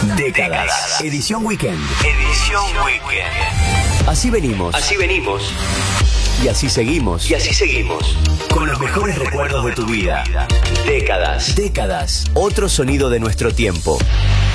Décadas. Edición Weekend. Edición Weekend. Así venimos. Así venimos. Y así seguimos. Y así seguimos. Con los mejores recuerdos de tu vida. Décadas. Décadas. Otro sonido de nuestro tiempo.